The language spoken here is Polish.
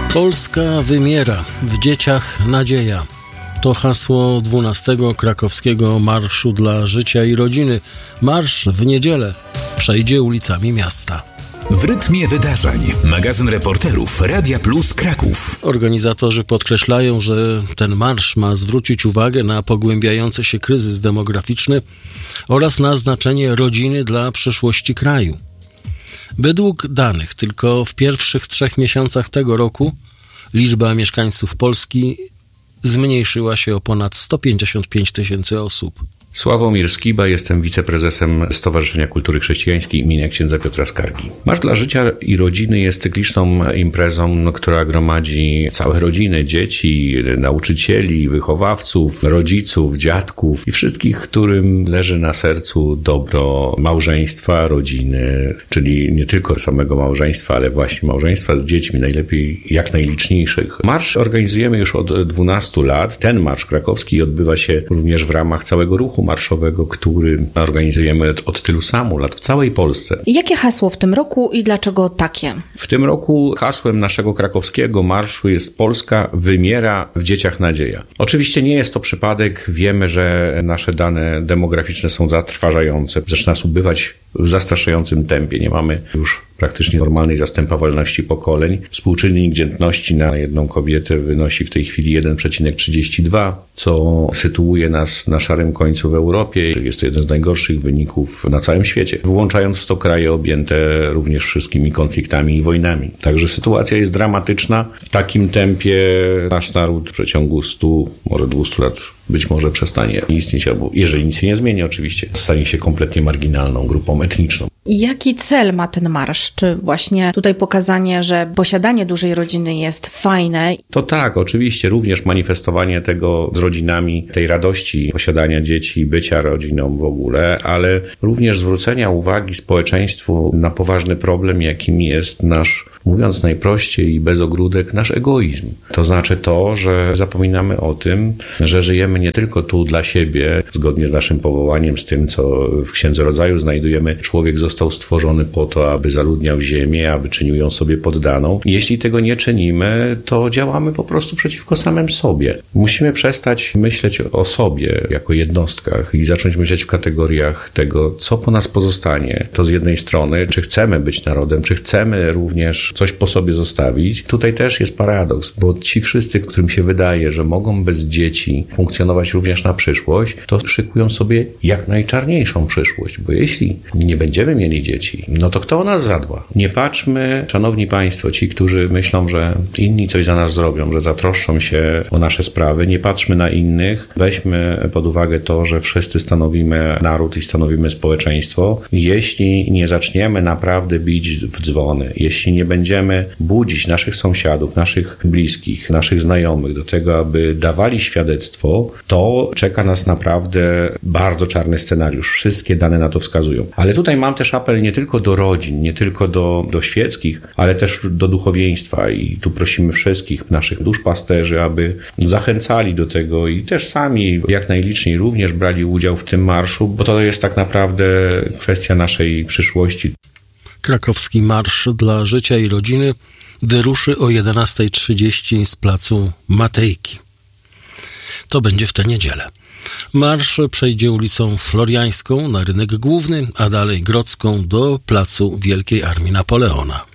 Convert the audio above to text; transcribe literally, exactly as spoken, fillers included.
Polska wymiera, w dzieciach nadzieja. To hasło dwunastego krakowskiego Marszu dla Życia i Rodziny. Marsz w niedzielę przejdzie ulicami miasta. W rytmie wydarzeń. Magazyn reporterów Radia Plus Kraków. Organizatorzy podkreślają, że ten marsz ma zwrócić uwagę na pogłębiający się kryzys demograficzny oraz na znaczenie rodziny dla przyszłości kraju. Według danych tylko w pierwszych trzech miesiącach tego roku liczba mieszkańców Polski zmniejszyła się o ponad sto pięćdziesiąt pięć tysięcy osób. Sławomir Skiba, jestem wiceprezesem Stowarzyszenia Kultury Chrześcijańskiej imienia księdza Piotra Skargi. Marsz dla Życia i Rodziny jest cykliczną imprezą, która gromadzi całe rodziny, dzieci, nauczycieli, wychowawców, rodziców, dziadków i wszystkich, którym leży na sercu dobro małżeństwa, rodziny, czyli nie tylko samego małżeństwa, ale właśnie małżeństwa z dziećmi, najlepiej jak najliczniejszych. Marsz organizujemy już od dwunastu lat. Ten marsz krakowski odbywa się również w ramach całego ruchu marszowego, który organizujemy od tylu samu lat w całej Polsce. Jakie hasło w tym roku i dlaczego takie? W tym roku hasłem naszego krakowskiego marszu jest Polska wymiera, w dzieciach nadzieja. Oczywiście nie jest to przypadek. Wiemy, że nasze dane demograficzne są zatrważające. Zaczyna nas ubywać w zastraszającym tempie. Nie mamy już praktycznie normalnej zastępowalności pokoleń. Współczynnik dzietności na jedną kobietę wynosi w tej chwili jeden przecinek trzydzieści dwa, co sytuuje nas na szarym końcu w Europie. Jest to jeden z najgorszych wyników na całym świecie, włączając w to kraje objęte również wszystkimi konfliktami i wojnami. Także sytuacja jest dramatyczna. W takim tempie nasz naród w przeciągu stu, może dwustu lat być może przestanie istnieć, albo jeżeli nic się nie zmieni oczywiście, stanie się kompletnie marginalną grupą etniczną. Jaki cel ma ten marsz? Czy właśnie tutaj pokazanie, że posiadanie dużej rodziny jest fajne? To tak, oczywiście, również manifestowanie tego z rodzinami, tej radości posiadania dzieci, bycia rodziną w ogóle, ale również zwrócenia uwagi społeczeństwu na poważny problem, jakim jest nasz, mówiąc najprościej i bez ogródek, nasz egoizm. To znaczy to, że zapominamy o tym, że żyjemy nie tylko tu dla siebie, zgodnie z naszym powołaniem, z tym, co w Księdze Rodzaju znajdujemy. Człowiek został stworzony po to, aby zaludniał ziemię, aby czynił ją sobie poddaną. Jeśli tego nie czynimy, to działamy po prostu przeciwko samym sobie. Musimy przestać myśleć o sobie jako jednostkach i zacząć myśleć w kategoriach tego, co po nas pozostanie. To z jednej strony, czy chcemy być narodem, czy chcemy również coś po sobie zostawić. Tutaj też jest paradoks, bo ci wszyscy, którym się wydaje, że mogą bez dzieci funkcjonować również na przyszłość, to szykują sobie jak najczarniejszą przyszłość, bo jeśli nie będziemy mieli dzieci, no to kto o nas zadba? Nie patrzmy, szanowni państwo, ci, którzy myślą, że inni coś za nas zrobią, że zatroszczą się o nasze sprawy, nie patrzmy na innych, weźmy pod uwagę to, że wszyscy stanowimy naród i stanowimy społeczeństwo. Jeśli nie zaczniemy naprawdę bić w dzwony, jeśli nie będziemy budzić naszych sąsiadów, naszych bliskich, naszych znajomych do tego, aby dawali świadectwo, to czeka nas naprawdę bardzo czarny scenariusz. Wszystkie dane na to wskazują. Ale tutaj mam też apel nie tylko do rodzin, nie tylko do, do świeckich, ale też do duchowieństwa i tu prosimy wszystkich naszych duszpasterzy, aby zachęcali do tego i też sami jak najliczniej również brali udział w tym marszu, bo to jest tak naprawdę kwestia naszej przyszłości. Krakowski Marsz dla Życia i Rodziny wyruszy o jedenasta trzydzieści z placu Matejki. To będzie w tę niedzielę. Marsz przejdzie ulicą Floriańską na Rynek Główny, a dalej Grodzką do placu Wielkiej Armii Napoleona.